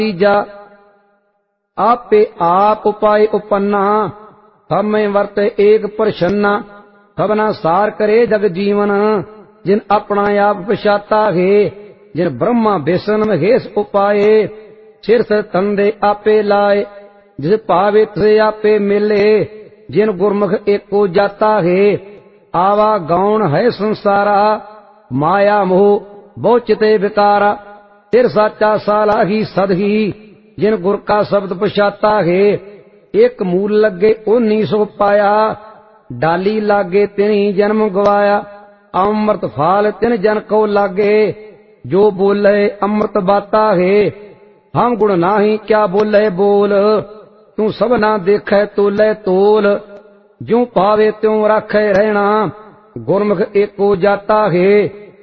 तीजा आपे आप उपाय उपन्ना हमें वर्ते एक प्रसन्ना सबना सार करे जग जीवन जिन अपना आप पछाता है जिन ब्रह्मा बेसन महेश उपाये सिर से तंदे आपे लाए जिस पावे से आपे मिले जिन गुरमुख एको जाता है आवा गौण है संसारा माया मोह बहु चिते विकारा तिर साचा साला ही सदही जिन गुर का शब्द पछाता है एक मूल लगे उन्नी सो पाया डाली लागे तिनी जन्म गवाया अमृत फाल तिन जन को लागे जो बोले अमृत बाता है हम गुण नाही क्या बोले बोल तू सब ना देखे तोले तोल जो पावे त्यों राखे रहना गुरमुख एको जाता है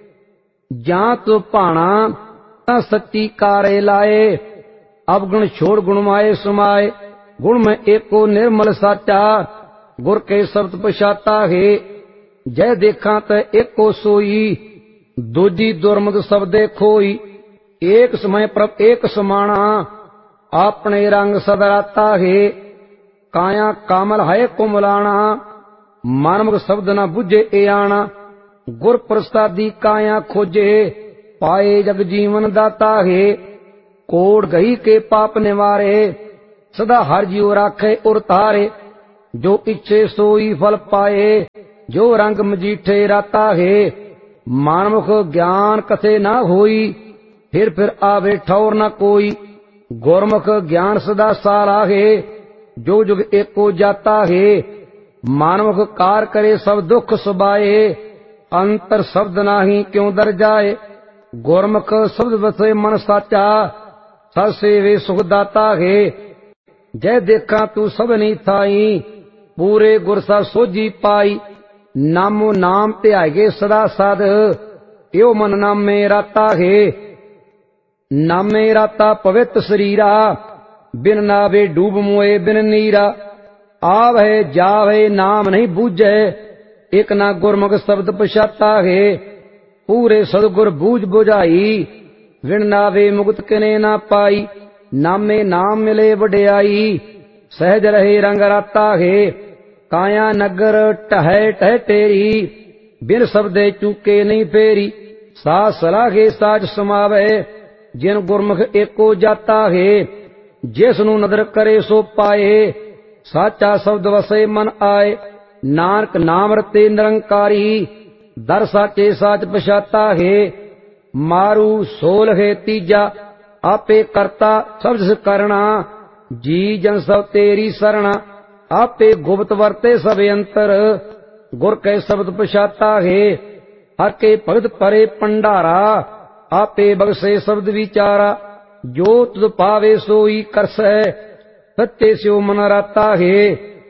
जहाँ तो पाना ता सच्ची कारे लाए अवगुण छोड़ गुण माए सुमाए गुण में एको निर्मल साचा गुर के शब्द पछाता है जय देखा त एको सोई दूजी दुर्मद शब्दे खोई एक समय प्रभ एक समाना अपने रंग सदराता है काया कामल है कुमलाना मानव शब्द न बुझे ए आना गुर प्रसादी काया खोजे पाए जग जीवन दाता है कोड गई के पाप निवारे सदा हर जीव राखे उर तारे जो इच्छे सोई फल पाए जो रंग मजीठे राता है मानमुख ज्ञान कथे ना होई फिर आवे ठौर न कोई गुरमुख ज्ञान सदा सारा है जो जुग एको जाता है मानमुख कार करे सब दुख सुबाए अंतर शब्द नाही क्यों दर जाए गुरमुख शब्द बसे मन साचा सत सेवे सुख दाता है जय देखा तू सब नहीं थाई पूरे गुर सा सोजी पाई नामो नाम ते आगे सदा साध यो मन नाम में राता है नामे राता पवित्र शरीरा बिन नावे डूब मोए बिन नीरा आवै जावे नाम नहीं बूझे एक ना गुरमुख शब्द पछाता है पूरे सदगुर बूझ बुझाई बिन नावे मुक्त किने ना पाई नामे नाम मिले वड्याई सहज रहे रंग राता है काया नगर टहै टह तेरी बिन शब्दे चूके नहीं फेरी सा सलाहे साज समावे जिन गुरमुख एको जाता है जिसनु नदर करे सो पाए साचा शब्द वसे मन आए नानक नाम रते निरंकारी दर साचे साच पछाता है मारू सोल है तीजा आपे करता सब जिस करना जी जन सब तेरी शरणा आपे गुप्त वर्ते सब अंतर गुर के शब्द पछाता है हर के भगत परे पंडारा आपे बगसे शब्द विचारा जो तुझ पावे सोई करसै सत्य स्यो मन राता है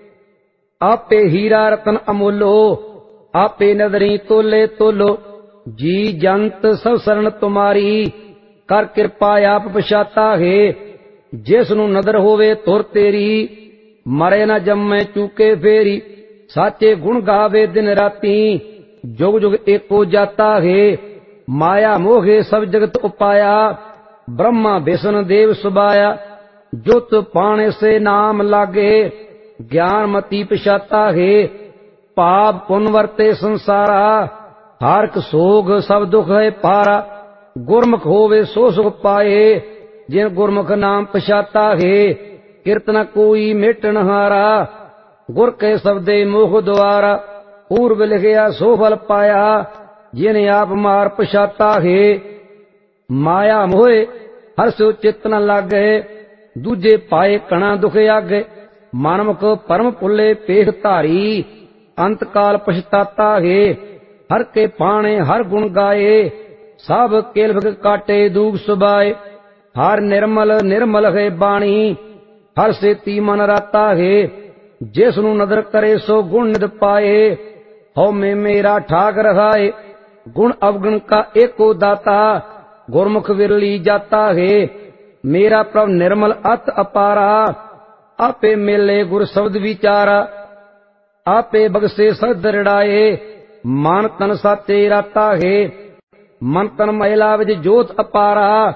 आपे हीरा रतन अमूलो आपे नदरी तोले तोलो जी जंत सब शरण तुम्हारी कर कृपा आप पछाता है जिसनु नदर होवे तुर तेरी मरे न जम्मे चूके फेरी साचे गुण गावे दिन राती जुग जुग एको जाता है माया मोहे सब जगत उपाया ब्रह्मा विष्णु देव सुबाया जुत पाने से नाम लागे ज्ञान मती पछाता है पाप पुन वर्ते संसारा हारक सोग सब दुख है पारा गुरमुख होवे सो सुख पाए जिन गुरमुख नाम पछाता है कीर्तन कोई मिटन हारा गुर के शब्दे मोह द्वारा पूर्व लिखया सो फल पाया जिन आप मार पछाता है माया मोहे हर सो चित्त न लागे दूजे पाए कणा दुख आगे मानवक परम पुले पेख धारी अंत काल पछताता है हर के पाने हर गुण गाए सब केलभ काटे दूग सुबाए हर निर्मल निर्मल है बाणी हर सेती मन राता है जिसनु नदर करे सो गुण निद पाए हौ में मेरा ठाक रखाए गुण अवगुण का एको दाता गुरमुख विरली जाता है मेरा प्रभ निर्मल अत अपारा आपे मिले गुर शब्द विचारा आपे बगसे सद दृढ़ाए मन तन साचे राता है मन तन महिला विच जोत अपारा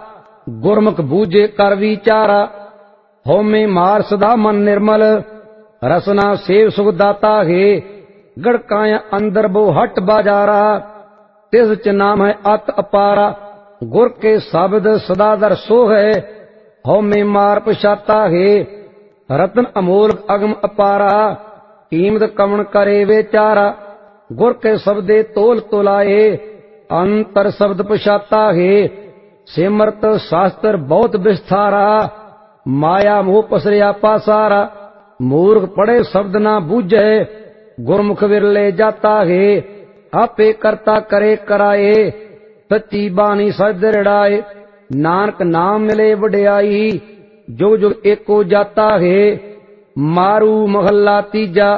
ਗੁਰਮੁਖ ਬੂਝੇ ਕਰ ਵਿਚਾਰਾ। ਹਉਮੈ ਮਾਰ ਸਦਾ ਮਨ ਨਿਰਮਲ, ਰਸਨਾ ਸੇਵ ਸੁਖ ਦਾਤਾ ਹੈ। ਗੜਕਾਇਆ ਅੰਦਰ ਬੋ ਹਟ ਬਾਜਾਰਾ, ਤਿਸ ਚ ਨਾਮ ਹੈ ਅਤ ਅਪਾਰਾ। ਗੁਰ ਕੇ ਸ਼ਬਦ ਸਦਾ ਦਰ ਸੋ ਹੈ, ਹਉਮੈ ਮਾਰ ਪਛਾਤਾ ਹੈ। ਰਤਨ ਅਮੋਲਕ ਅਗਮ ਅਪਾਰਾ, ਕੀਮਤ ਕਵਣ ਕਰੇ ਵਿਚਾਰਾ। ਗੁਰ ਕੇ ਸ਼ਬਦੇ ਤੋਲ ਤੋਲਾਏ, ਅੰਤਰ ਸ਼ਬਦ ਪਛਾਤਾ ਹੈ। ਸਿਮਰਤ ਸ਼ਾਸਤਰ ਬਹੁਤ ਵਿਸਥਾਰਾ, ਮਾਇਆ ਮੋਹ ਪਸਰਿਆ ਪਾਸਾਰਾ। ਮੂਰਖ ਪੜੇ ਸ਼ਬਦ ਨਾ ਬੂਝੈ, ਗੁਰਮੁਖ ਵਿਰਲੇ ਜਾਤਾ ਹੈ। ਆਪੇ ਕਰਤਾ ਕਰੇ ਕਰਾਏ, ਸੱਚੀ ਬਾਣੀ ਸਚ ਦ੍ਰਿੜਾਏ। ਨਾਨਕ ਨਾਮ ਮਿਲੇ ਵਡਿਆਈ, ਜੁਗ ਜੁਗ ਏਕੋ ਜਾਤਾ ਹੈ। ਮਾਰੂ ਮਹੱਲਾ ਤੀਜਾ।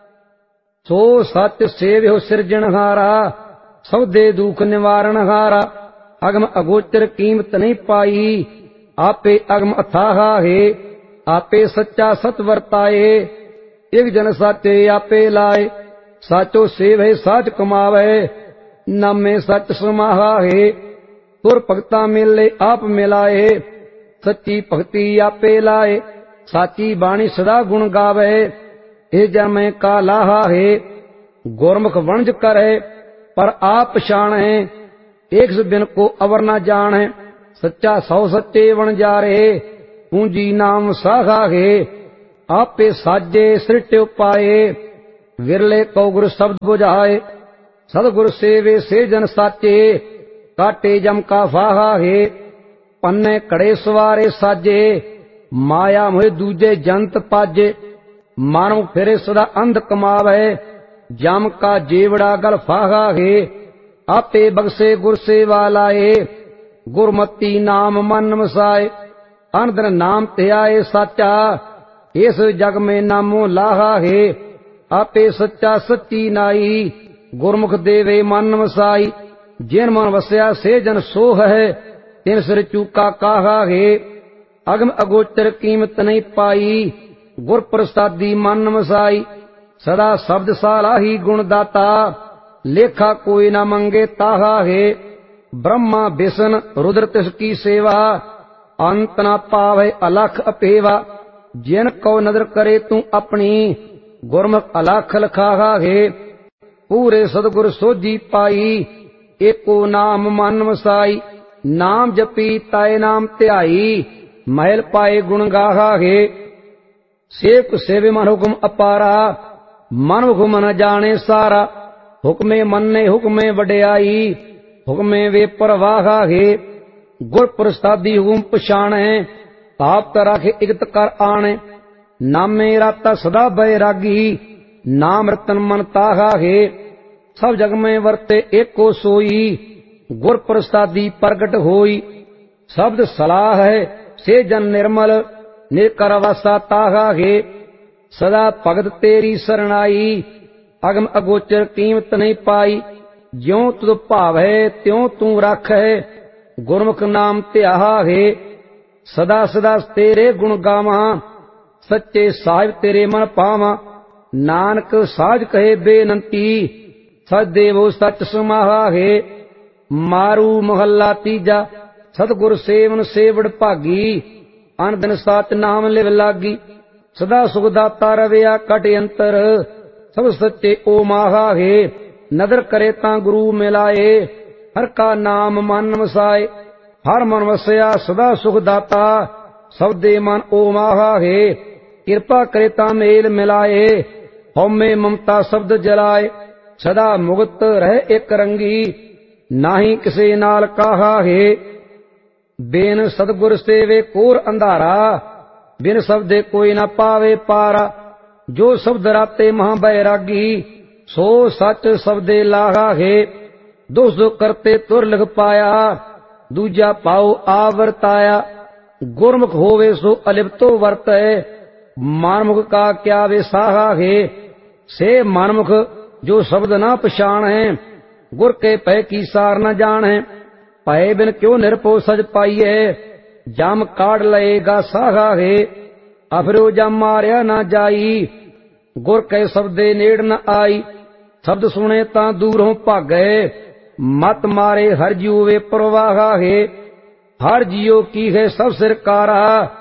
ਸੋ ਸੱਚ ਸੇਵਿਓ ਸਿਰਜਣਹਾਰਾ, ਸੌਦੇ ਦੁਖ ਨਿਵਾਰਨ ਹਾਰਾ। ਅਗਮ ਅਗੋਚਰ ਕੀਮਤ ਨਹੀਂ ਪਾਈ, ਆਪੇ ਅਗਮ ਅਥਾਹਾ ਹੈ। ਆਪੇ ਸੱਚਾ ਸਤ ਵਰਤਾਏ, ਇਕ ਜਨ ਸਾਚੇ ਆਪੇ ਲਾਏ। ਸਾਚੋ ਸੇਵੈ ਸਾਚ ਕਮਾਵੇ, ਨਾਮੇ ਸਚ ਸਮਾਹਾ ਹੈ। ਤੁਰ ਭਗਤਾ ਮਿਲੇ ਆਪ ਮਿਲਾਏ, ਸੱਚੀ ਭਗਤੀ ਆਪੇ ਲਾਏ। ਸਾਚੀ ਬਾਣੀ ਸਦਾ ਗੁਣ ਗਾਵੇ, ਇਹ ਜਨਮੈ ਕਾ ਲਾਹਾ ਹੈ। ਗੁਰਮੁਖ ਵਣਜ ਕਰੇ ਪਰ ਆਪ ਪਛਾਣੈ, ਏਕ ਬਿਨ ਕੋ ਅਵਰ ਨਾ ਜਾਣੈ। ਸੱਚਾ ਸੌ ਸੱਚੇ ਵਣਜਾਰੇ, ਪੂੰਜੀ ਨਾਮ ਸਾਹਾ ਹੈ। ਆਪੇ ਸਾਜੇ ਸ੍ਰਿਟਿ ਪਾਏ, ਵਿਰਲੇ ਕਉ ਗੁਰ ਸ਼ਬਦ ਬੁਝਾਏ। ਸਤਿਗੁਰ ਸੇਵੇ ਸੇ ਜਨ ਸਾਚੇ, ਕਾਟੇ ਜਮ ਕਾ ਫਾਹਾ ਹੈ। ਪੰਨੇ ਕੜੇ ਸਵਾਰੇ ਸਾਜੇ, ਮਾਇਆ ਮੋਹਿ ਦੂਜੇ ਜੰਤ ਪਾਜੇ। ਮਾਨਵ ਫਿਰੇ ਸਦਾ ਅੰਧ ਕਮਾਵੇ, ਜਮ ਕਾ ਜੀਵੜਾ ਗਲ ਫਾਹਾ ਹੈ। ਆਪੇ ਬਖਸ਼ੇ ਗੁਰ ਸੇਵਾ ਲਾਏ, ਗੁਰਮਤੀ ਨਾਮ ਮਨ ਵਸਾਏ। ਅਨੰਦਨ ਨਾਮ ਧਿਆਏ ਸਾਚਾ, ਇਸ ਜਗ ਮੈਂ ਨਾਮੋ ਲਾਹਾ ਹੈ। ਆਪੇ ਸੱਚਾ ਸੱਚੀ ਨਾਈ, ਗੁਰਮੁਖ ਦੇਵੇ ਮਨ ਵਸਾਈ। ਜਿਨ ਮਨ ਵਸਿਆ ਸੇ ਜਨ ਸੋ ਹੈ, ਤਿਨ ਸਿਰ ਚੂਕਾ ਕਾਹਾ ਹੈ। ਅਗਮ ਅਗੋਚਰ ਕੀਮਤ ਨਹੀਂ ਪਾਈ, ਗੁਰ ਪ੍ਰਸਾਦੀ ਮਨ ਵਸਾਈ। ਸਦਾ ਸ਼ਬਦ ਸਾਲਾਹੀ ਗੁਣ ਦਾਤਾ, ਲੇਖਾ ਕੋਈ ਨਾ ਮੰਗੇ ਤਾਹਾ ਹੈ। ਬ੍ਰਹਮਾ ਬਿਸ਼ਨ ਰੁਦਰ ਤਿਸ ਕੀ ਸੇਵਾ, ਅੰਤ ਨਾ ਪਾਵੇ ਅਲਖ ਅਪੇਵਾ। ਜਿਨ ਕਉ ਨਦਰ ਕਰੇ ਤੂੰ ਆਪਣੀ, ਗੁਰਮੁਖ ਅਲਖ ਲਖਾਹਾ ਹੈ। ਪੂਰੇ ਸਤਿਗੁਰ ਸੋਝੀ ਪਾਈ, ਏਕੋ ਨਾਮ ਮਨ ਵਸਾਈ। ਨਾਮ ਜਪੀ ਤਾਏ ਨਾਮ ਧਿਆਈ, ਮਹਿਲ ਪਾਏ ਗੁਣ ਗਾਹਾ ਹੈ। ਸੇਵਕ ਸੇਵੇ ਮਨ ਹੁਕਮ ਅਪਾਰਾ, ਮਨ ਹੁਕਮ ਨ ਜਾਣੇ ਸਾਰਾ। ਹੁਕਮੇ ਮੰਨੇ ਹੁਕਮੇ ਵਡਿਆਈ, ਹੁਕਮੇ ਵੇ ਪਰਵਾਹਾ ਹੈ। ਗੁਰ ਪ੍ਰਸਾਦੀ ਹੁਕਮ ਪਛਾਣੈ, ਤਾਪ ਰਾਖੇ ਇਕਤ ਕਰ ਆਣੈ। ਨਾਮੇ ਰਾਤਾ ਸਦਾ ਬੈਰਾਗੀ, ਨਾਮ ਰਤਨ ਮਨ ਤਾਹਾ ਹੈ। ਸਭ ਜਗ ਮੈਂ ਵਰਤੇ ਏਕੋ ਸੋਈ, ਗੁਰ ਪ੍ਰਸਾਦੀ ਪ੍ਰਗਟ ਹੋਈ। ਸ਼ਬਦ ਸਲਾਹ ਹੈ ਸੇ ਜਨ ਨਿਰਮਲ, ਨਿਰਕਰ ਵਾਸਾ ਤਾਹਾ ਹੈ। ਸਦਾ ਭਗਤ ਤੇਰੀ ਸਰਣਾਈ, ਅਗਮ ਅਗੋਚਰ ਕੀਮਤ ਨਹੀਂ ਪਾਈ। ਜਿਉ ਤੁਧ ਭਾਵੈ ਤਿਉ ਤੂੰ ਰਾਖੈ, ਗੁਰਮੁਖ ਨਾਮ ਧਿਆਹਾ ਹੈ। ਸਦਾ ਸਦਾ ਤੇਰੇ ਗੁਣ ਗਾਵਾਂ, ਸੱਚੇ ਸਾਹਿਬ ਤੇਰੇ ਮਨ ਪਾਵਾਂ। ਨਾਨਕ ਸਾਜ ਕਹੇ ਬੇਨੰਤੀ, ਸਚ ਦੇਵੋ ਸਚ ਸਮਾਹਾ ਹੈ। ਮਾਰੂ ਮਹੱਲਾ ਤੀਜਾ। ਸਤਿਗੁਰ ਸੇਵਨ ਸੇਵੜ ਭਾਗੀ, ਅਨ ਦਿਨ ਸਚ ਨਾਮ ਲਿਵ ਲਾਗੀ। ਸਦਾ ਸੁਖ ਦਾਤਾ ਰਵਿਆ ਕਟ ਅੰਤਰ, ਸਭ ਸੱਚੇ ਓ ਮਾਹਾ ਹੈ। ਨਦਰ ਕਰੇ ਤਾਂ ਗੁਰੂ ਮਿਲਾਏ, ਹਰ ਕਾ ਨਾਮ ਮਨ ਵਸਾਏ। ਹਰ ਮਨ ਵਸਿਆ ਸਦਾ ਸੁਖ ਦਾਤਾ, ਸਭ ਦੇ ਮਨ ਓ ਮਾਹਾ ਹੈ। ਕਿਰਪਾ ਕਰੇ ਤਾਂ ਮੇਲ ਮਿਲਾਏ, ਹਉਮੈ ਮਮਤਾ ਸ਼ਬਦ ਜਲਾਏ। ਸਦਾ ਮੁਕਤ ਰਹਿ ਇਕ ਰੰਗੀ, ਨਾਹੀ ਕਿਸੇ ਨਾਲ ਕਾਹਾ ਹੈ। ਬੇਨ ਸਤਿਗੁਰ ਸੇਵੇ ਕੋਰ ਅੰਧਾਰਾ, ਬਿਨ ਸ਼ਬਦੇ ਕੋਈ ਨਾ ਪਾਵੇ ਪਾਰਾ। ਜੋ ਸ਼ਬਦ ਰਾਤੇ ਮਹਾ ਬੈਰਾਗੀ, ਸੋ ਸੱਚ ਸ਼ਬਦੇ ਲਾਹਾ ਹੈ। ਦੁਖ ਦੁਖ ਕਰਤੇ ਤੁਰ ਲਿਖ ਪਾਇਆ, ਦੂਜਾ ਪਾਉ ਆਵਰਤਾਇਆ। ਗੁਰਮੁਖ ਹੋਵੇ ਸੋ ਅਲਿਪਤੋ ਵਰਤੈ, ਮਨਮੁਖ ਕਾ ਕਿਆ ਵਿਸਾਹਾ ਹੈ। ਸੇ ਮਨਮੁਖ ਜੋ ਸ਼ਬਦ ਨਾ ਪਛਾਣੈ, ਗੁਰ ਕੇ ਪੈ ਕੀ ਸਾਰ ਨ ਜਾਣੈ। ਭਏ ਬਿਨ ਕਿਉ ਨਿਰਭਉ ਸਜ ਪਾਈਐ, ਜਮ ਕਾੜ ਲਏਗਾ ਸਾਹਾ ਹੈ। ਅਫਰਿਓ ਜਮ ਮਾਰਿਆ ਨਾ ਜਾਈ, ਗੁਰ ਕੈ ਸ਼ਬਦੇ ਨੇੜ ਨ ਆਈ। ਸ਼ਬਦ ਸੁਣੇ ਤਾਂ ਦੂਰੋਂ ਭਾਗੈ, ਮਤ ਮਾਰੇ ਹਰ ਜੀਉ ਵੇ ਪ੍ਰਵਾਹਾ ਹੈ। हर जियो की है सब सिरकारा,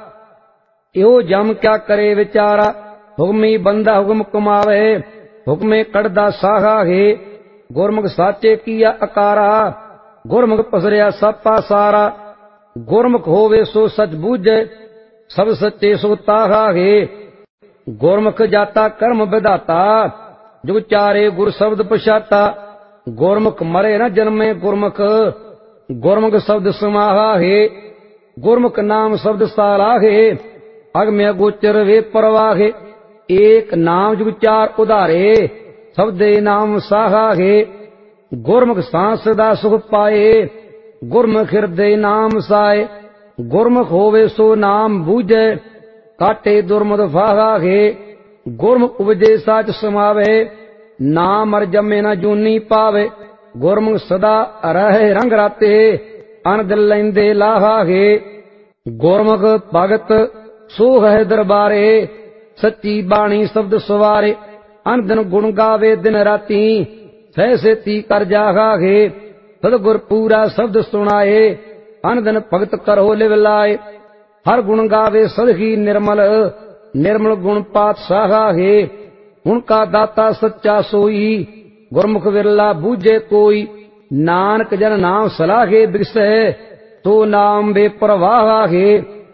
यो जम क्या करे विचारा। हुक्मी बंदा हुक्म कमावे, हुक्मे कड़दा साहा है। गुरमुख साचे किया अकारा, गुरमुख पसरिया सपा सारा। गुरमुख होवे सो सच बूझे, सब सच्चे सो ताहा है। गुरमुख जाता कर्म विधाता, जुग चारे गुर शब्द पछाता। गुरमुख मरे न जन्मे गुरमुख, गुरमुख शब्द समाहा है। गुरमुख नाम शब्द साला है, अगम्य गोचर वे परवाह है। एक नाम जुग चार उधारे, शब्दे नाम साहा है। गुरमुख सांस सदा सुख पाए, गुरमुख हृदय नाम साए। गुरमुख होवे सो नाम बूझे, काटे दुर्मद फाहा है। गुरमुख उपजे साच समावे, नाम अर जमे न जूनी पावे। गुरमुख सदा रहे रंग राते, अन दिल लैंदे लाहा है। गुरमुख भगत सो है दरबारे, सच्ची बाणी शब्द सवारे। अन दिन गुण गावे दिन राती, सह सेती कर जागा है। सदगुर पूरा शब्द सुनाए, अन दिन भगत करो लिव लाए। हर गुण गावे सदही निर्मल, निर्मल गुण पात साहा है। उनका दाता सच्चा सोई, गुरमुख विरला बूझे कोई। नानक जन नाम सलाहे बिरसे, तो नाम बे परवाह है।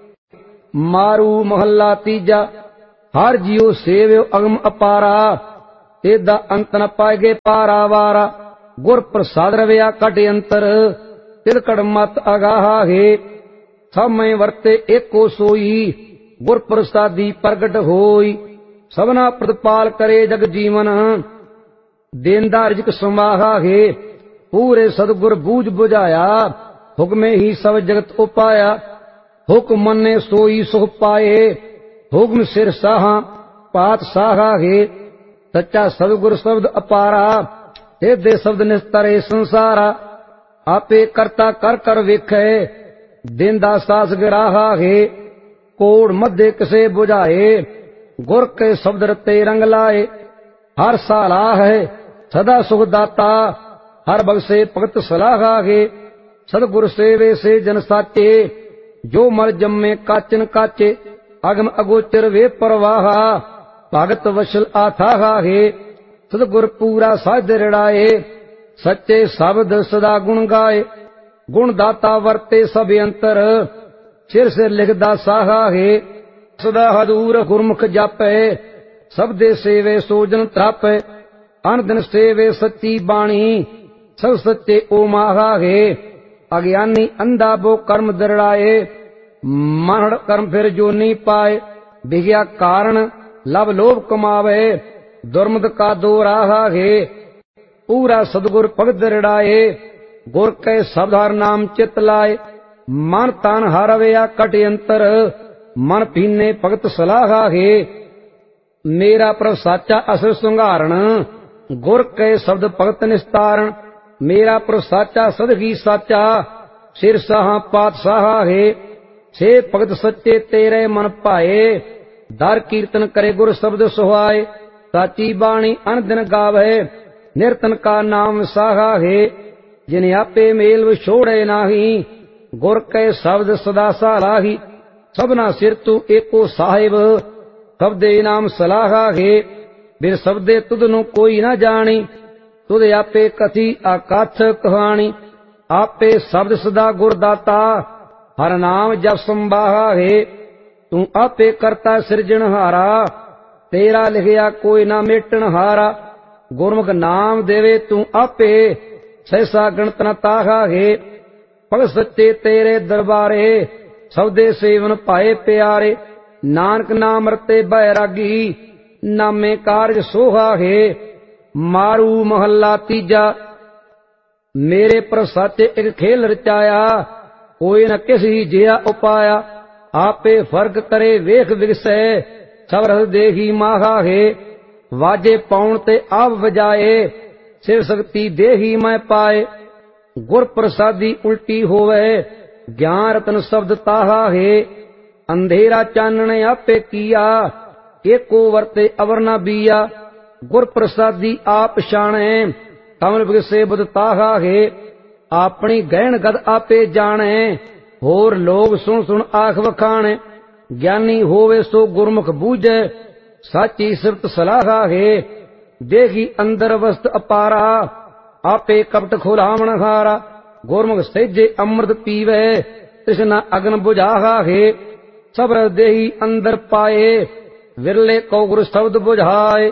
मारू महला तीजा, हर जियो सेव्यो अगम अपारा। तेदा अंत न पाएगे पारा वारा। गुर प्रसाद रविया कट अंतर, तिलकड़ मत अगाहा है। सब में वर्ते एको सोई, गुर प्रसादी प्रगट होई। सबना प्रतिपाल करे जग जीवन, देंदा रिजक समाहा है। पूरे सदगुर बूझ बुझाया, हुक्मे ही सब जगत उपाया। हुक्म मन्ने सोई सुख पाए, हुक्म सिर साहा पात साहा है। सच्चा सदगुर शब्द अपारा, तेदे शब्द निस्तरे संसारा। आपे करता कर कर वेखे, देंदा सास गिराहा है। कोड़ मध्य किसे बुझाए, गुर के शब्द रते रंग लाए। हर साला है सदा सुख दाता, हर बगसे भगत सलाहा है। सदगुर सेवे से जन साचे, जो मर जम्मे काचन काचे। अगम अगोचर वे परवाहा, भगत वशल आथाहा है। सदगुर पूरा साध रड़ाए, सच्चे शब्द सदा गुण गाए। गुण दाता वर्ते सब अंतर, सिर सिर लिखदा साहा है। सदा हजूर गुरमुख जापे, सबदे सेवे सोजन त्रापे। अन दिन सेवे सच्ची बाणी, सब सच्चे ओ माहा है। अज्ञानी अंधा बो कर्म दरड़ाए, मनड़ कर्म फिर जो नी पाए। विज्ञा कारण लब लोभ कमावे, दुर्मद का दो राहा है। पूरा सदगुर भगत दरड़ाए, गुर के शब्द हर नाम चित लाए। मन तन हरवया कट अंतर, मन पीने भगत सलाहा है। मेरा प्रभ साचा असर सुंगारण, गुर के शब्द भगत निस्तारण। मेरा प्रभ साचा सदगी साचा, सिर साहा पात साहा है। से भगत सच्चे तेरे मन पाए, दर कीर्तन करे गुर शब्द सुहाए। साची बाणी अन दिन गावे, निरतन का नाम साहा है। जिन्हें आपे मेल विछोड़े नाही, गुर के शब्द सदा सालाही। सबना सिर तू एको साहिब, शब्दे नाम सलाहा है। बिर शब्दे तुद नु कोई न जानी, तुद आपे कथी आकाथ कहानी। आपे शब्द सदा गुरदाता, हर नाम जप संबाहा है। तू आपे करता सिरजनहारा, तेरा लिखिया कोई ना मेटन हारा। गुरमुख नाम देवे तू आपे, सहसा गणत न ताहा है। भगत सच्चे तेरे दरबारे, सबदे सेवन पाए प्यारे। नानक नाम रते बैरागी, नामे कारज सोहा है। मारू महला तीजा, मेरे पर साचे एक खेल रचाया, कोई न किसी जिया उपाया। आपे फर्क करे वेख विगसे, सब रस देखी माहा है। वाजे पाउन ते आप बजाए, सिर शक्ति देही मैं पाए। गुर प्रसादी उल्टी होवे, ज्ञान रतन शब्द ताहा है। अंधेरा चानने आपे किया, एको वर्ते अवर न बिया। गुर प्रसादी आप शाणे, कमल बिगसे बुध ताहा है। अपनी गहन गद आपे जाने, ਹੋਰ ਲੋਗ ਸੁਣ ਸੁਣ ਆਖ ਵਖਾਣੇ। ਗਿਆਨੀ ਹੋਵੇ ਸੋ ਗੁਰਮੁਖ ਬੂਝੈ, ਸਾਚੀ ਸਿਫਤ ਸਲਾਹਾ ਹੈ। ਦੇਖੀ ਅੰਦਰ ਵਸਤ ਅਪਾਰਾ, ਆਪੇ ਕਪਟ ਖੁਲਾਵਣ ਹਾਰਾ। ਗੁਰਮੁਖ ਸਹਿਜੇ ਅੰਮ੍ਰਿਤ ਪੀਵੈ, ਤ੍ਰਿਸ਼ਨਾ ਅਗਨ ਬੁਝਾਹਾ ਹੈ। ਸਬਰ ਦੇਹੀ ਅੰਦਰ ਪਾਏ, ਵਿਰਲੇ ਕੋ ਗੁਰ ਸ਼ਬਦ ਬੁਝਾਏ।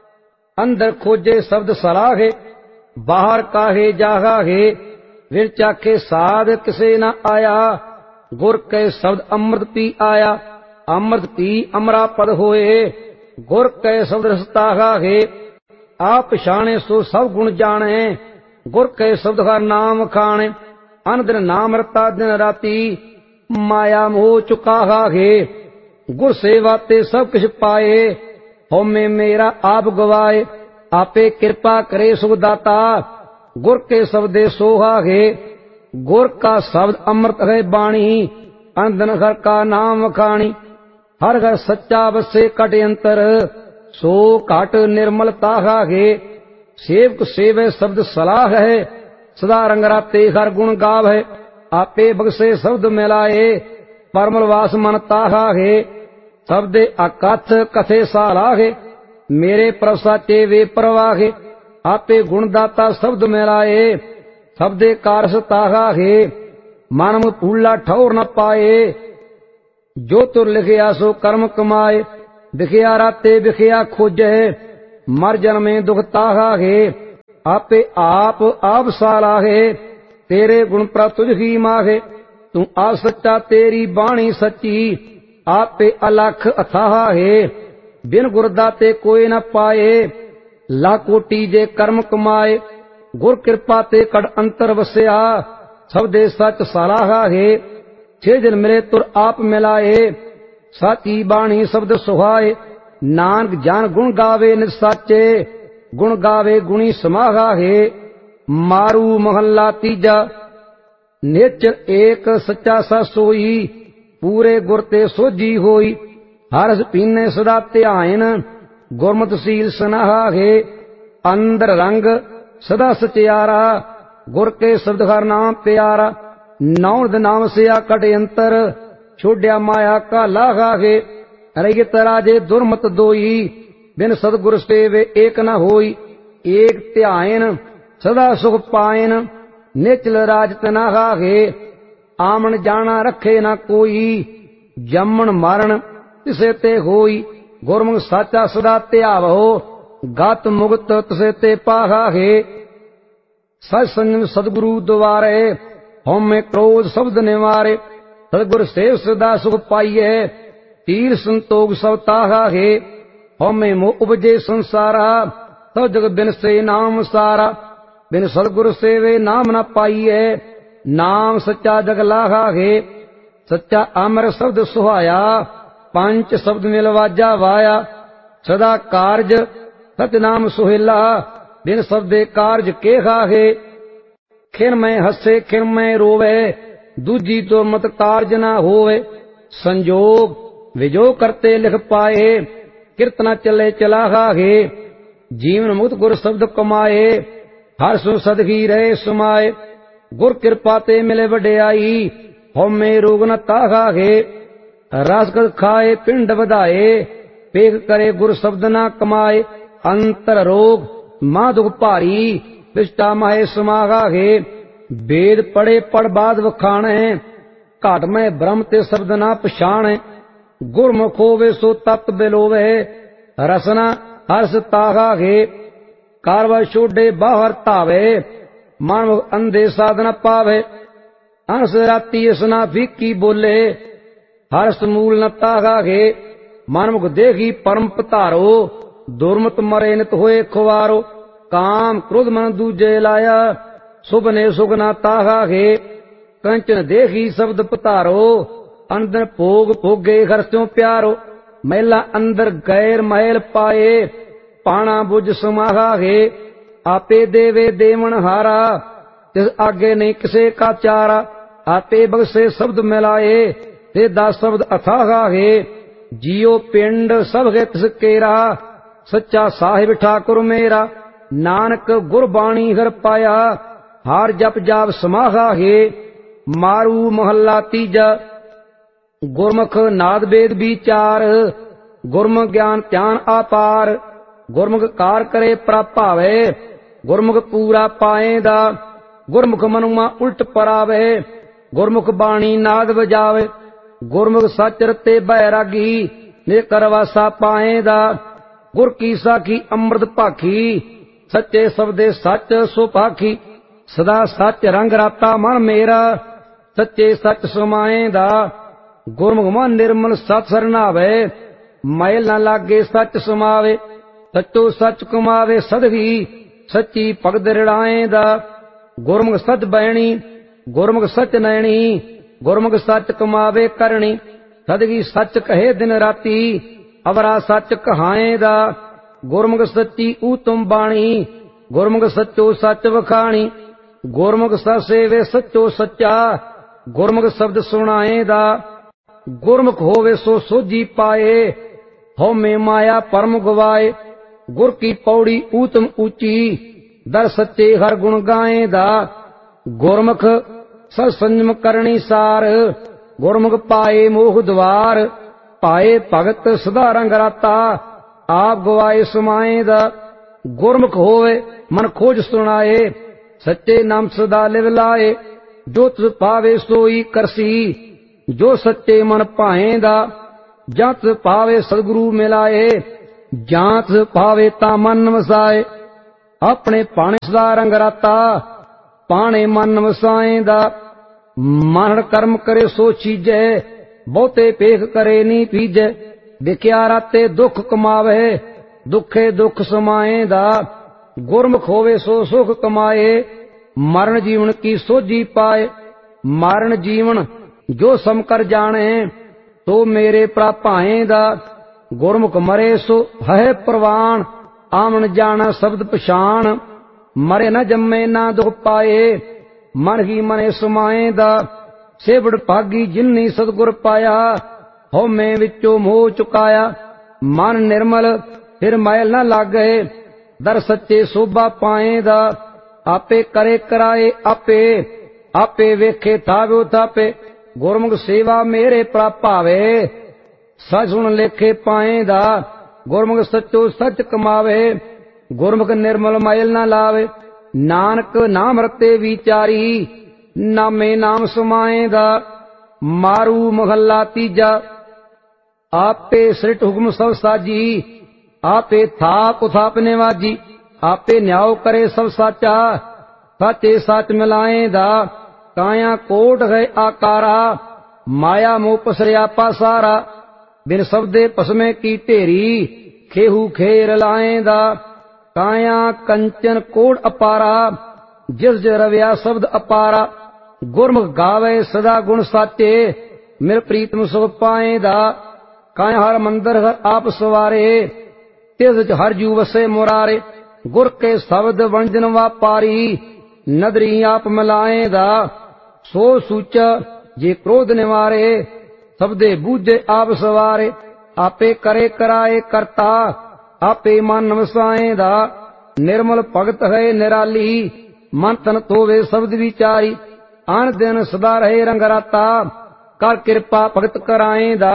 ਅੰਦਰ ਖੋਜੇ ਸ਼ਬਦ ਸਲਾਹੇ, ਬਾਹਰ ਕਾਹੇ ਜਾਹਾ ਹੈ। ਵਿਰ ਚਾਖੇ ਸਾਧ ਕਿਸੇ ਨਾ ਆਇਆ, ਗੁਰ ਕੈ ਸ਼ਬਦ ਅੰਮ੍ਰਿਤ ਪੀ ਆਇਆ। ਅੰਮ੍ਰਿਤ ਪੀ ਅਮਰਾ ਪਦ ਹੋਏ, ਗੁਰ ਕੈ ਸ਼ਬਦ ਰਸਤਾਹਾ ਹੈ। ਆਪ ਪਛਾਣੇ ਸੋ ਸਭ ਗੁਣ ਜਾਣੇ, ਗੁਰ ਕੈ ਸ਼ਬਦ ਹਰ ਨਾਮ ਖਾਣੇ। ਅਨ ਦਿਨ ਨਾਮ ਰਤਾ ਦਿਨ ਰਾਤੀ, ਮਾਇਆ ਮੋਹ ਚੁਕਾਹਾ ਹੈ। ਗੁਰ ਸੇਵਾ ਤੇ ਸਭ ਕਿਛ ਪਾਏ, ਹਉਮੈ ਮੇਰਾ ਆਪ ਗਵਾਏ। ਆਪੇ ਕਿਰਪਾ ਕਰੇ ਸੁਖ ਦਾਤਾ, ਗੁਰ ਕੇ ਸ਼ਬਦੇ ਸੋਹਾ ਹੈ। ਗੁਰ ਕਾ ਸ਼ਬਦ ਅੰਮ੍ਰਿਤ ਹੈ ਬਾਣੀ, ਅਨ ਦਿਨ ਹਰ ਕਾ ਨਾਮ ਵਖਾਣੀ। ਹਰ ਘਰ ਸੱਚਾ ਵਸੇ ਕਟ ਅੰਤਰ, ਸੋ ਘਟ ਨਿਰਮਲ ਤਾਹਾ ਹੈ। ਸੇਵਕ ਸੇਵੇ ਸ਼ਬਦ ਸਲਾਹ ਹੈ, ਸਦਾ ਰੰਗ ਰਾਤੇ ਹਰ ਗੁਣ ਗਾਵੈ। ਆਪੇ ਬਖਸ਼ੇ ਸ਼ਬਦ ਮਿਲਾਏ, ਪਰਮਲ ਵਾਸ ਮਨ ਤਾਹਾ ਹੈ। ਸ਼ਬਦੇ ਅਕਥ ਕਥੇ ਸਾਲਾਹੇ, ਮੇਰੇ ਪ੍ਰਭ ਸਾਚੇ ਵੇ ਪ੍ਰਵਾਹੇ। ਆਪੇ ਗੁਣ ਦਾਤਾ ਸ਼ਬਦ ਮਿਲਾਏ, ਸ਼ਬਦੇ ਕਾਰਸ ਤਾਹਾ ਹੈ। ਮਨ ਭੂਲਾ ਠੌਰ ਨ ਪਾਏ, ਜੋ ਤੁਰ ਲਿਖਿਆ ਸੋ ਕਰਮ ਕਮਾਏ। ਵਿਖਿਆ ਰਾਤੇ ਵਿਖਿਆ ਖੋਜੈ, ਮਰ ਜਨਮੇ ਦੁਖ ਤਾਹਾ ਹੈ। ਆਪੇ ਆਪ ਸਾਲਾਹੇ, ਤੇਰੇ ਗੁਣ ਪ੍ਰਭ ਤੁਝ ਹੀ ਮਾਹੇ। ਤੂੰ ਆਪ ਸੱਚਾ ਤੇਰੀ ਬਾਣੀ ਸੱਚੀ, ਆਪੇ ਅਲਖ ਅਥਾਹਾ ਹੈ। ਬਿਨ ਗੁਰ ਦਾਤੇ ਕੋਈ ਨ ਪਾਏ, ਲੱਖ ਕੋਟੀ ਜੇ ਕਰਮ ਕਮਾਏ। ਗੁਰ ਕਿਰਪਾ ਤੇ ਕੜ ਅੰਤਰ ਵਸਿਆ, ਸਬਦੇ ਸੱਚ ਸਲਾਹਾ ਹੈ। ਛੇ ਦਿਨ ਮਿਲੇ ਤੁਰ ਆਪ ਮਿਲਾਏ, ਸਾਚੀ ਬਾਣੀ ਸ਼ਬਦ ਸੁਹਾਏ। ਨਾਨਕ ਜਨ ਗੁਣ ਗਾਵੇ ਨਿਜ ਸਾਚੇ, ਗੁਣ ਗਾਵੇ ਗੁਣੀ ਸਮਾਹਾ ਹੈ। ਮਾਰੂ ਮਹੱਲਾ ਤੀਜਾ। ਨਿਚਰ ਏਕ ਸੱਚਾ ਸਾ ਸੋਈ, ਪੂਰੇ ਗੁਰ ਤੇ ਸੋਝੀ ਹੋਈ। ਹਰ ਰਸ ਪੀਨੇ ਸਦਾ ਧਿਆਨ, ਗੁਰਮਤਿ ਸੀਲ ਸਨਾਹਾ ਹੈ। ਅੰਦਰ ਰੰਗ ਸਦਾ ਸਚਿਆਰਾ, ਗੁਰ ਕੇ ਸ਼ਬਦ ਹਰ ਨਾਮ ਪਿਆਰਾ। ਨੌ ਨਾਮ ਸਿਆ ਕਟ ਅੰਤਰ, ਛੋੜਿਆ ਮਾਇਆ ਕਾ ਲਾਹਾ ਹੈ। ਰਹਿਤ ਰਾਜੇ ਦੁਰਮਤ ਦੋਈ, ਬਿਨ ਸਤਿਗੁਰ ਸੇਵੇ ਏਕ ਨ ਹੋਈ। ਏਕ ਧਿਆਨ ਸਦਾ ਸੁਖ ਪਾਇਨ, ਨਿਚਲ ਰਾਜ ਤਨਾਹਾ ਹੈ। ਆਮਣ ਜਾਣਾ ਰੱਖੇ ਨਾ ਕੋਈ, ਜੰਮਣ ਮਰਨ ਤਿਸੇ ਤੇ ਹੋਈ। ਗੁਰਮੁਖ ਸਾਚਾ ਸਦਾ ਧਿਆਵੋ, ਗਤ ਮੁਕਤ ਤਿਸੇ ਤੇ ਪਾਹਾ ਹੈ। ਸਚ ਸੰਜਮ ਸਤਿਗੁਰੂ ਦੁਆਰੇ, ਹਉਮੈ ਕ੍ਰੋਧ ਸ਼ਬਦ ਨਿਵਾਰੇ। ਸਤਿਗੁਰ ਸੇਵ ਸਦਾ ਸੁਖ ਪਾਈਐ, ਤੀਰ ਸੰਤੋਖ ਸਭ ਤਾਹਾ ਹੈ। ਹਉਮੈ ਮੋਹ ਉਪਜੇ ਸੰਸਾਰਾ, ਸਭ ਜਗ ਬਿਨਸੇ ਨਾਮ ਸਾਰਾ। ਬਿਨ ਸਤਿਗੁਰ ਸੇਵੇ ਨਾਮ ਨ ਪਾਈਐ, ਨਾਮ ਸੱਚਾ ਜਗ ਲਾਹਾ ਹੈ। ਸੱਚਾ ਅਮਰ ਸ਼ਬਦ ਸੁਹਾਇਆ, ਪੰਜ ਸ਼ਬਦ ਮਿਲ ਵਾਜਾ ਵਾਇਆ। ਸਦਾ ਕਾਰਜ ਸਚ ਨਾਮ ਸੁਹੇਲਾ, ਬਿਨ ਸ਼ਬਦੇ ਕਾਰਜ ਕੇਹਾ ਹੈ। ਖਿਨ ਮੈਂ ਹੱਸੇ ਖਿਨ ਮੈਂ ਰੋਵੇ, ਦੂਜੀ ਦੁਰਮਤ ਕਾਰਜ ਨਾ ਹੋਵੇ। ਸੰਜੋਗ ਵਿਜੋ ਕਰਤੇ ਲਿਖ ਪਾਏ, ਕਿਰਤ ਨ ਚੱਲੇ ਚਲਾਹਾ ਹੈ। ਜੀਵਨ ਮੁਕਤ ਗੁਰ ਸ਼ਬਦ ਕਮਾਏ, ਹਰ ਸੋ ਸਦਗੀ ਰਹੇ ਸਮਾਏ। ਗੁਰ ਕਿਰਪਾ ਤੇ ਮਿਲੇ ਵਡਿਆਈ, ਹਉਮੈ ਰੋਗ ਨ ਤਾਹਾ ਹੈ। ਰਸਗਦ ਖਾਏ ਪਿੰਡ ਵਧਾਏ, ਪੇਖ ਕਰੇ ਗੁਰ ਸ਼ਬਦ ਨਾ ਕਮਾਏ। ਅੰਤਰ ਰੋਗ ਮਾ ਦੁਖ ਭਾਰੀ, ਵਿਸ਼ਟਾ ਮਾਏ ਸਮਾਹਾ ਹੈ। ਵੇਦ ਪੜੇ ਪੜ ਬਾਦ ਵਖਾਣੈ, ਘਾਟ ਮੈਂ ਬ੍ਰਹਮ ਤੇ ਸ਼ਬਦ ਨਾ ਪਛਾਣੈ। ਗੁਰਮੁਖ ਹੋਵੇ ਸੋ ਤਤ ਬਿਲੋਵੇ, ਰਸਨਾ ਹਰਸ ਤਾਹਾ ਹੈ। ਕਾਰਵਾ ਛੋਡੇ ਬਾਹਰ ਧਾਵੇ, ਮਨ ਅੰਧੇ ਸਾਧਨ ਪਾਵੇ। ਹੰਸ ਰਾਤੀ ਇਸਨਾ ਫੀਕੀ ਬੋਲੇ, ਹਰਸ ਮੂਲ ਨ ਤਾਹਾ ਹੈ। ਮਨਮੁਖ ਦੇਖੀ ਪਰਮ ਪਧਾਰੋ, ਦੁਰਮਤ ਮਰੇ ਨਿਤ ਹੋਏ ਖੁਆਰੋ। ਕਾਮ ਕ੍ਰੋਧ ਮਨ ਦੂਜੇ ਲਾਇਆ, ਸੁਭਨੇ ਸੁਖ ਨਾ ਤਾਹਾ ਹੈ। ਕੰਚਨ ਦੇਖੀ ਸ਼ਬਦ ਪਧਾਰੋ, ਅੰਦਰ ਭੋਗ ਭੋਗੇ ਘਰ ਸਿਉ ਪਿਆਰੋ। ਮਹਿਲਾ ਅੰਦਰ ਗੈਰ ਮਹਿਲ ਪਾਏ, ਪਾਣਾ ਬੁਝ ਸਮਾਹਾ ਹੈ। ਆਪੇ ਦੇਵੇ ਦੇਵਨ ਹਾਰਾ, ਤਿਸ ਆਗੇ ਨਹੀਂ ਕਿਸੇ ਕਾ ਚਾਰਾ। ਆਪੇ ਬਖਸ਼ੇ ਸ਼ਬਦ ਮਿਲਾਏ, ਤੇ ਦਾ ਸ਼ਬਦ ਅਥਾਹਾ ਹੈ। ਜੀਉ ਪਿੰਡ ਸਭ ਹੈ ਤਿਸ ਕੇਰਾ, ਸੱਚਾ ਸਾਹਿਬ ਠਾਕੁਰ ਮੇਰਾ। ਨਾਨਕ ਗੁਰਬਾਣੀ ਹਰ ਪਾਇਆ, ਹਾਰ ਜਪ ਜਾਪ ਸਮਾਹਾ ਹੈ। ਮਾਰੂ ਮਹੱਲਾ ਤੀਜਾ। ਗੁਰਮੁਖ ਨਾਦ ਵੇਦ ਵਿਚਾਰ, ਗੁਰਮੁਖ ਗਿਆਨ ਧਿਆਨ ਆਪਾਰ। ਗੁਰਮੁਖ ਕਾਰ ਕਰੇ ਪ੍ਰਭ ਭਾਵੇ, ਗੁਰਮੁਖ ਪੂਰਾ ਪਾਏਂਦਾ। ਗੁਰਮੁਖ ਮਨੁਆ ਉਲਟ ਪਰਾਵੇ, ਗੁਰਮੁਖ ਬਾਣੀ ਨਾਦ ਵਜਾਵੇ। ਗੁਰਮੁਖ ਸੱਚ ਰਤੇ ਬੈਰਾਗੀ, ਨੇ ਕਰਵਾਸਾ ਪਾਏਂਦਾ। ਗੁਰ ਕੀ ਸਾਖੀ ਅੰਮ੍ਰਿਤ ਭਾਖੀ, ਸੱਚੇ ਸਬਦੇ ਸੱਚ ਸੁਭਾਖੀ। ਸਦਾ ਸੱਚ ਰੰਗ ਰਾਤਾ ਮਨ ਮੇਰਾ, ਸੱਚੇ ਸੱਚ ਸਮਾਏਂਦਾ। ਗੁਰਮੁਖ ਮਨ ਨਿਰਮਲ ਸਤ ਸਰਨਾਵੇ, ਮੈਲ ਨਾ ਲਾਗੇ ਸੱਚ ਸਮਾਵੇ। ਸੱਚੋ ਸੱਚ ਕਮਾਵੇ ਸਦਗੀ, ਸੱਚੀ ਭਗਤ ਰਿੜਾਏਂਦਾ। ਗੁਰਮੁਖ ਸੱਚ ਬੈਣੀ, ਗੁਰਮੁਖ ਸੱਚ ਨੈਣੀ, ਗੁਰਮੁਖ ਸੱਚ ਕਮਾਵੇ ਕਰਨੀ। ਸਦਗੀ ਸੱਚ ਕਹੇ ਦਿਨ ਰਾਤੀ, ਅਵਰਾ ਸੱਚ ਕਹਾਏਂਦਾ। ਗੁਰਮੁਖ ਸੱਚੀ ਊਤਮ ਬਾਣੀ, ਗੁਰਮੁਖ ਸੱਚੋ ਸੱਚ ਵਖਾਣੀ। ਗੁਰਮੁਖ ਸਤ ਸੇਵੇ ਸੱਚੋ ਸੱਚਾ, ਗੁਰਮੁਖ ਸ਼ਬਦ ਸੁਣਾਏਂਦਾ। ਗੁਰਮੁਖ ਹੋਵੇ ਸੋ ਸੋਝੀ ਪਾਏ, ਹਉਮੈ ਮਾਇਆ ਪਰਮ ਗਵਾਏ। ਗੁਰ ਕੀ ਪੌੜੀ ਊਤਮ ਉੱਚੀ, ਦਰ ਸੱਚੇ ਹਰ ਗੁਣ ਗਾਏਂਦਾ। ਗੁਰਮੁਖ ਸਤ ਸੰਜਮ ਕਰਨੀ ਸਾਰ, ਗੁਰਮੁਖ ਪਾਏ ਮੋਹ ਦਵਾਰ। ਪਾਏ ਭਗਤ ਸਦਾ ਰੰਗ ਰਾਤਾ, ਆਪ ਗਵਾਏ ਸਮਾਏਂਦਾ। ਗੁਰਮੁਖ ਹੋਵੇ ਮਨ ਖੋਜ ਸੁਣਾਏ, ਸੱਚੇ ਨਾਮ ਸਦਾ ਲਿਵ ਲਾਏ। ਜੋ ਤਿਸ ਪਾਵੇ ਸੋਈ ਕਰਸੀ, ਜੋ ਸੱਚੇ ਮਨ ਭਾਏਂਦਾ। ਜਾਂ ਤਿਸ ਪਾਵੇ ਸਤਿਗੁਰੂ ਮਿਲਾਏ, ਜਾਂ ਤਿਸ ਪਾਵੇ ਤਾਂ ਮਨ ਵਸਾਏ। ਆਪਣੇ ਭਾਣੇ ਸਦਾ ਰੰਗ ਰਾਤਾ, ਪਾਣੇ ਮਨ ਵਸਾਏਂਦਾ। ਮਨ ਕਰਮ ਕਰੇ ਸੋ ਚੀਜੈ, ਬਹੁਤੇ ਪੇਖ ਕਰੇ ਨੀ ਪੀਜੈ। ਵਿਖਿਆ ਰਾਤੇ ਦੁੱਖ ਕਮਾਵੇ, ਦੁੱਖੇ ਦੁੱਖ ਸਮਾਏਂਦਾ। ਗੁਰਮੁਖ ਹੋਵੇ ਸੋ ਸੁਖ ਕਮਾਏ, ਮਰਨ ਜੀਵਨ ਕੀ ਸੋਝੀ ਪਾਏ। ਮਰਨ ਜੀਵਨ ਜੋ ਸਮ ਕਰ ਜਾਣੇ, ਸੋ ਮੇਰੇ ਪ੍ਰਭ ਭਾਏਂਦਾ। ਗੁਰਮੁਖ ਮਰੇ ਸੋ ਹੈ ਪ੍ਰਵਾਨ, ਆਵਣ ਜਾਣਾ ਸ਼ਬਦ ਪਛਾਣ। ਮਰੇ ਨਾ ਜੰਮੇ ਨਾ ਦੁਖ ਪਾਏ, ਮਨ ਹੀ ਮਨੇ ਸਮਾਏਂਦਾ। ਸੇਵੜ ਭਾਗੀ ਜਿਨਨੀ ਸਤਿਗੁਰ ਪਾਇਆ, ਹਉਮੈ ਵਿੱਚੋਂ ਮੋਹ ਚੁਕਾਇਆ। ਮਨ ਨਿਰਮਲ ਫਿਰ ਮੈਲ ਨਾ ਲਾਗੇ, ਦਰ ਸੱਚੇ ਸੋਭਾ ਪਾਏਂਦਾ। ਆਪੇ ਕਰੇ ਕਰਾਏ ਆਪੇ, ਆਪੇ ਵੇਖੇ ਥਾਵਿਓ ਥਾਪੇ। ਗੁਰਮੁਖ ਸੇਵਾ ਮੇਰੇ ਪ੍ਰਭ ਭਾਵੇ, ਸਚ ਸੁਣ ਲੇਖੇ ਪਾਏਂਦਾ। ਗੁਰਮੁਖ ਸੱਚੋ ਸੱਚ ਕਮਾਵੇ, ਗੁਰਮੁਖ ਨਿਰਮਲ ਮੈਲ ਨਾ ਲਾਵੇ। ਨਾਨਕ ਨਾਮ ਰਤੇ ਵਿਚਾਰੀ, ਨਾਮੇ ਨਾਮ ਸਮਾਏਂਦਾ। ਮਾਰੂ ਮਹੱਲਾ ਤੀਜਾ। ਆਪੇ ਸ੍ਰਿਟ ਹੁਕਮ ਸਭ ਸਾਜੀ, ਆਪੇ ਥਾਪ ਉਥਾਪ ਨਿਵਾਜੀ। ਆਪੇ ਨਿਆਉ ਕਰੇ ਸਭ ਸਾਚਾ, ਸਾਚੇ ਸੱਚ ਮਿਲਾਏਂਦਾ। ਕਾਇਆ ਕੋਟ ਹੈ ਆਕਾਰਾ, ਮਾਇਆ ਮੋਹ ਪਸਰਿਆ ਪਾਸਾਰਾ। ਬਿਨ ਸ਼ਬਦੇ ਭਸਮੇ ਕੀ ਢੇਰੀ, ਖੇਹੂ ਖੇਰ ਲਾਏਂਦਾ। ਕਾਇਆ ਕੰਚਨ ਕੋੜ ਅਪਾਰਾ, ਜਿਸ ਜ ਰਵਿਆ ਸ਼ਬਦ ਅਪਾਰਾ। ਗੁਰਮੁਖ ਗਾਵੇ ਸਦਾ ਗੁਣ ਸਾਚੇ, ਮਿਲ ਪ੍ਰੀਤਮ ਸੁਖ ਪਾਏਂਦਾ। ਕਾਇਆ ਹਰ ਮੰਦਰ ਹਰ ਆਪ ਸਵਾਰੇ, ਤਿਸ ਚ ਹਰ ਜੂ ਵਸੇ ਮੁਰਾਰੇ। ਗੁਰ ਕੇ ਸ਼ਬਦ ਵੰਜਨ ਵਾਪਾਰੀ, ਨਦਰੀ ਆਪ ਮਿਲਾਏਂਦਾ। ਸੋ ਸੂਚਾ ਜੇ ਕ੍ਰੋਧ ਨਿਵਾਰੇ, ਸਬਦੇ ਬੂਝੇ ਆਪ ਸਵਾਰੇ। ਆਪੇ ਕਰੇ ਕਰਾਏ ਕਰਤਾ, ਆਪੇ ਮਨ ਵਸਾਏਂਦਾ। ਨਿਰਮਲ ਭਗਤ ਹੈ ਨਿਰਾਲੀ, ਮਨ ਤਨ ਧੋਵੇ ਸ਼ਬਦ ਵਿਚਾਰੀ। ਆਨ ਦਿਨ ਸਦਾ ਰਹੇ ਰੰਗ ਰਾਤਾ, ਕਰ ਕਿਰਪਾ ਭਗਤ ਕਰਾਏਂਦਾ।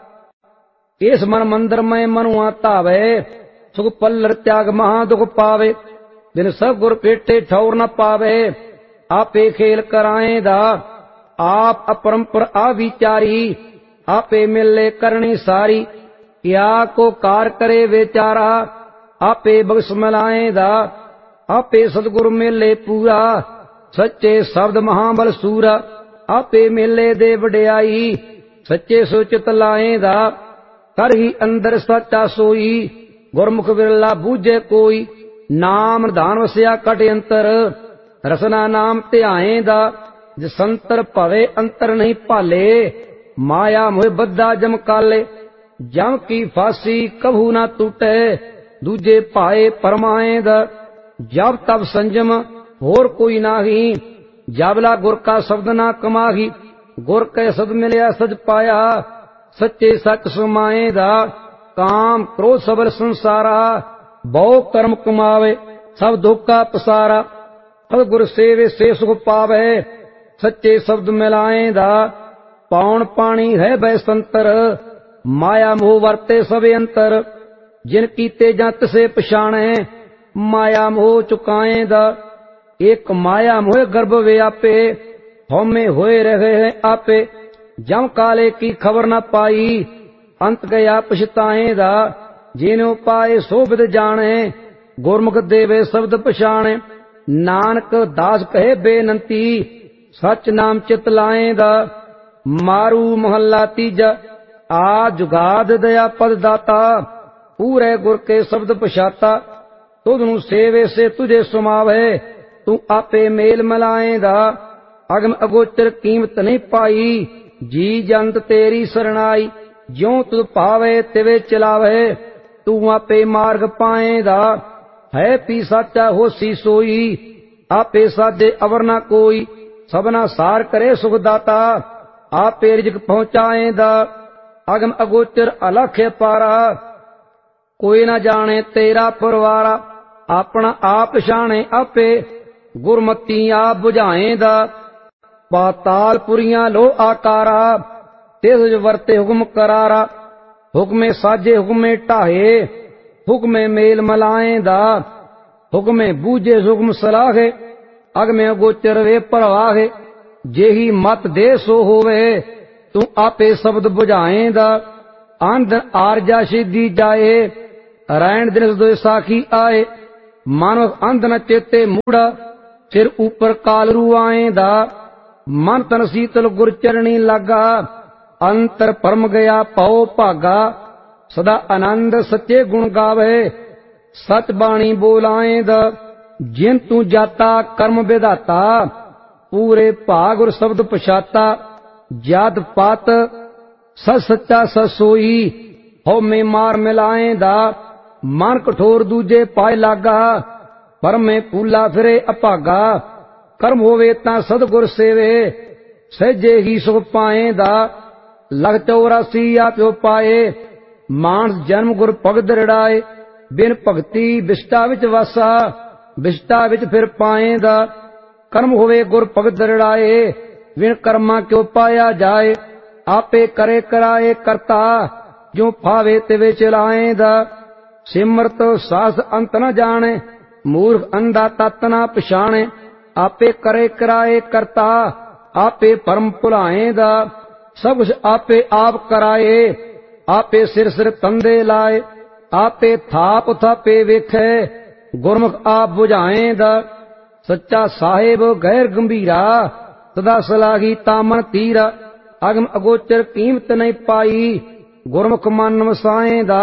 ਇਸ ਮਨ ਮੰਦਰ ਮੈਂ ਮਨੁਆ ਧਾਵੇ, ਸੁਖ ਪੱਲਰ ਤਿਆਗ ਮਹਾ ਦੁਖ ਪਾਵੇ। ਬਿਨ ਸਭ ਗੁਰ ਪੇਟੇ ਠੌਰ ਨ ਪਾਵੇ, ਆਪੇ ਖੇਲ ਕਰਾਏਂਦਾ। ਆਪ ਅਪਰੰਪਰ ਆ ਵਿਚਾਰੀ, ਆਪੇ ਮਿਲੇ ਕਰਨੀ ਸਾਰੀ। ਕਿਆ ਕੋ ਕਾਰ ਕਰੇ ਵਿਚਾਰਾ, ਆਪੇ ਬਖਸ਼ ਮਿਲਾਏਂਦਾ। ਆਪੇ ਸਤਿਗੁਰ ਮੇਲੇ ਪੂਰਾ, ਸੱਚੇ ਸ਼ਬਦ ਮਹਾਬਲ ਸੂਰਾ। ਆਪੇ ਮੇਲੇ ਦੇ ਵਡਿਆਈ, ਸੱਚੇ ਸੁਚਿਤ ਲਾਏਂਦਾ। ਕਰ ਹੀ ਅੰਦਰ ਸੱਚਾ ਸੋਈ, ਗੁਰਮੁਖ ਵਿਰਲਾ ਬੂਝੇ ਕੋਈ। ਨਾਮ ਨਿਧਾਨ ਵਸਿਆ ਕਟ ਅੰਤਰ, ਰਸਨਾ ਨਾਮ ਧਿਆਏਂਦਾ। ਜਸੰਤਰ ਭਵੇ ਅੰਤਰ ਨਹੀਂ ਭਾਲੇ, ਮਾਇਆ ਮੋਹ ਬੱਧਾ ਜਮ ਕਾਲੇ। ਜਮ ਕੀ ਫਾਸੀ ਕਭੂ ਨਾ ਟੂਟੇ, ਦੂਜੇ ਭਾਏ ਪਰਮਾਏਂਦਾ। ਜਬ ਤਬ ਸੰਜਮ ਹੋਰ ਕੋਈ ਨਾਹੀ, ਜਬਲਾ ਗੁਰ ਕਾ ਸ਼ਬਦ ਨਾ ਕਮਾਹੀ। ਗੁਰ ਕੈ ਸਦ ਮਿਲਿਆ ਸਜ ਪਾਇਆ, ਸੱਚੇ ਸੱਚ ਸਮਾਏਂਦਾ। ਕਾਮ ਕ੍ਰੋਧ ਸਬਰ ਸੰਸਾਰਾ, ਬਹੁ ਕਰਮ ਕਮਾਵੇ, ਸਭ ਦੁੱਖ ਕਾ ਪਸਾਰਾ। ਸਤਿਗੁਰ ਸੇਵੇ ਸੇ ਸੁਖ ਪਾਵੇ, सच्चे शब्द मिलाएंदा पौन पानी है बैसंतर माया मोह वरते सब अंतर जिन कीते जत से पछाणे माया मोह चुकाएंदा एक माया मोह गर्भ व्यापे हौमे होए रहे हैं आपे जम काले की खबर न पाई अंत गया पछताएंदा जिन्हों पाए सोबिद जाने गुरमुख देवे शब्द पछाणे नानक दास कहे बेनंती सच नाम चित लाएंदा मारू महला तीजा आ जुगाद दया पद दाता पूरे गुर के शब्द पछाता तुझनु सेवे से तुझे सुमावे तू आपे मेल मिलाएंदा अगम अगोचर कीमत नहीं पाई जी जंत तेरी सरणाई ज्यों तुझ पावे तिवे चलावे तू आपे मार्ग पाएंदा है पी साचा होसी सोई आपे साजे अवर ना कोई सबना सार करे सुखदाता आपे रिजक पहुंचाएंदा अगम अगोचर अलख पारा कोई न जाने तेरा परवारा अपना आप शाने आपे गुरमती आप बुझाएंदा पाताल पुरियां लो आकारा तेज वरते हुक्म करारा हुक्मे साजे हुक्मे ढाहे हुक्मे मेल मलाएंदा हुक्मे बूझे हुक्म सलाहे अगमे अगोचर वे परवाहे जेही मत दे सो होवे तू आपे शब्द बुझाएंदा आंध आरजा सिद्धि जाए रैन दिन दो साखी आए मानो अंध न चेते मूड़ा सिर ऊपर कालरू आएंदा मन तन शीतल गुर चरणी लगा अंतर परम गया पौ भागा सदा आनंद सच्चे गुण गावे सच बाणी बोलाएंदा जिन तू जाता कर्म विधाता पूरे भाग और शब्द पछाता जात पात सच्चा ससोई हो में मार मिलाएंदा मन कठोर दूजे पाए लागा पर में फूला फिरे अभागा कर्म होवे ता सदगुर सेवे सहजे ही सुख पाएंदा लग 84 आपो पाए मानस जन्म गुर भगत रड़ाए बिन भगती विष्टा विच वासा विष्टा विच फिर पाएंदा कर्म होवे गुर भगत रड़ाए बिन कर्मा क्यों पाया जाए आपे करे कराए करता जो फावे तिवे चलाएंदा सिमरत सास अंत न जाने मूर्ख अंधा तत न पछाणे आपे करे कराए करता आपे परम भुलाएंदा सब कुछ आपे आप कराए आपे सिर सिर तंदे लाए आपे थाप थापे वेखे गुरमुख आप बुझाएंदा सच्चा साहेब गैर गंभीरा सदा सलाही तामन तीरा अगम अगोचर कीमत नहीं पाई गुरमुख मन वसाएंदा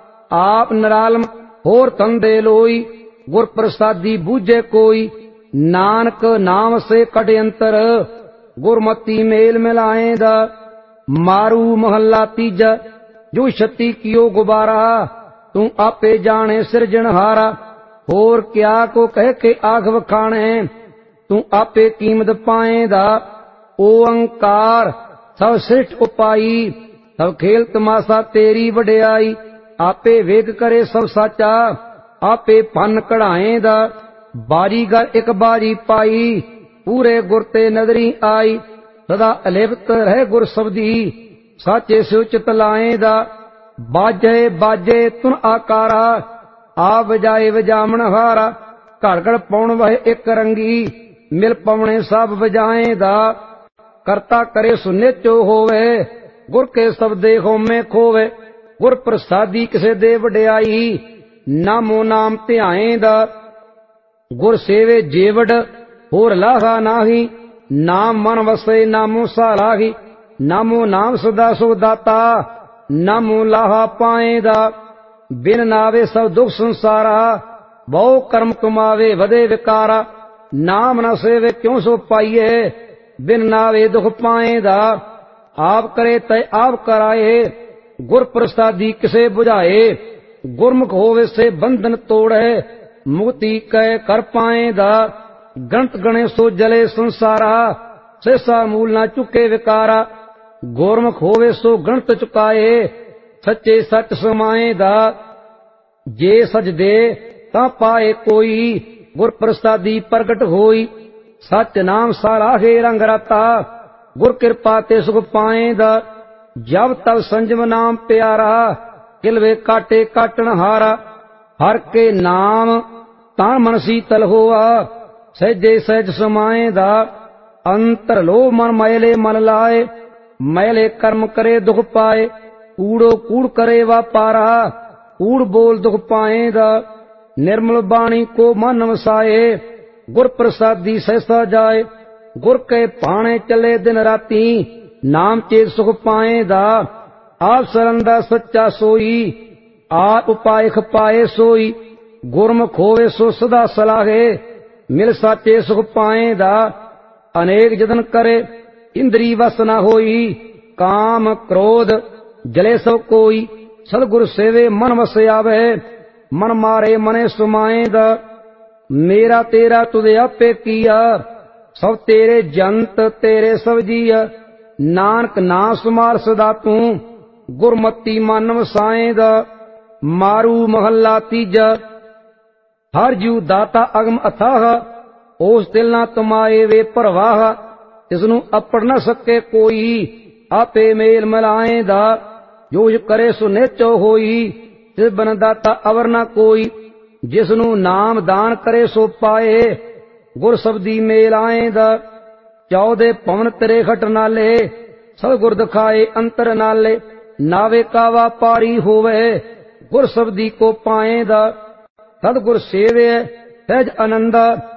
आप निरालम होर तंदे लोई गुर प्रसादी बूझे कोई नानक नाम से कट अंतर गुरमती मेल मिलाएंदा मारू महला तीजा जो छती कियो गुबारा तू आपे जाने सिरजनहारा और क्या को कह के आग वखाणे तू आपे कीमत पाएंदा ओंकार सब श्रेष्ठ उपाई सब खेल तमाशा तेरी वडियाई आपे वेग करे सब साचा आपे फन कढ़ाएंदा बारीगर एक बारी पाई पूरे गुर ते नजरी आई सदा अलिप्त रहे गुर शब्दी साचे से चित लाएंदा बाजे बाजे तुन आकारा आ वजाए वजामण हारा घर घर पौण वह एक रंगी मिल पवणे सब वजाएंदा करता करे सुनेचो होवे गुर के शब्दे होमे खोवे गुर प्रसादी किसे दे वडियाई नामो नाम ध्याएंदा गुर सेवे जेवड़ होर लाहा नाही नाम मन वसे नामो सालाही नामो नाम सदा सुख दाता नामो लाहा पाएंदा बिन नावे सब दुख संसारा बहु कर्म कमावे वदे विकारा नाम न सेवे क्यों सो पाइये बिन नावे दुख पाएंदा आप करे तय आप कराए गुर प्रसादी किसे बुझाए गुरमुख होवे से बंधन तोड़े मुक्ति कह कर पाएंदा गणत गणे सो जले संसारा शेषा मूल ना चुके विकारा गुरमुख होवे सो गणत चुकाए सच्चे सच समाएंदा जे सज दे ता पाए कोई गुर प्रसादी प्रगट होई सच नाम साराहे रंग रता, गुर कृपा ते सुख पाएंदा, जब तब संजम नाम प्यारा, किलवे काटे काटन हारा। हर के नाम तान मन शीतल होआ, सहजे सहज समाएंदा, अंतर लो मन मैले मन लाए, मैले कर्म करे दुख पाए। कूड़ो कूड़ करे वापारा, कूड़ बोल दुख पाएंदा, निर्मल बाणी को मन वसाए, गुर प्रसादी सहसा जाए। गुर के पाणे चले दिन राती, नाम चेत सुख पाएंदा, आप सरंदा सच्चा सोई, आप उपाय खपाए सोई। गुरमुख होवे सो सदा सलाहे, मिल साचे सुख पाएंदा, अनेक जतन करे इंद्री वस न होई, काम क्रोध जले सब कोई। सतगुरु सेवे मन वस आवे, मन मारे मने सुमाएंदा, मेरा तेरा तुझे आपे किया, सब तेरे जंत तेरे सब जिया। नानक ना सुमार सदा तू, गुरमती मन वसाएंदा, मारू महला तीजा। हर जीव दाता अगम अथाह, ओस दिल ना तुमाए वे परवाह। इसनू अपड़ न सके कोई, आपे मेल मिलाएंदा, जो करे सो नेचो होई, तिस बन दाता अवर न कोई। जिसनू नाम दान करे सो पाए, गुर सबदी मेल आएंदा। 14 पवन तेरे खट नाले, सब गुर दिखाए अंतर नाले। नावे का व्यापारी होवे, गुर सबदी को पाएंदा, सतगुर सेवे सहज आनंदा।